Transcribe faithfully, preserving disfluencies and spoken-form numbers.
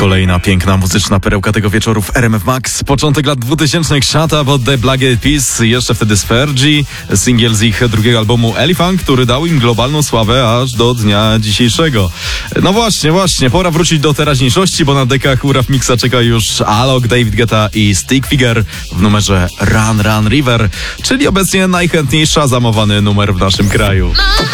Kolejna piękna muzyczna perełka tego wieczoru w R M F Max. Początek lat dwutysięcznych, Shut Up od The Black Eyed Peas, jeszcze wtedy z Fergie, singiel z ich drugiego albumu Elephant, który dał im globalną sławę aż do dnia dzisiejszego. No właśnie, właśnie, pora wrócić do teraźniejszości, bo na dekach Uraw Mixa czeka już Alok, David Guetta i Stick Figure w numerze Run Run River, czyli obecnie najchętniej szazamowany numer w naszym kraju.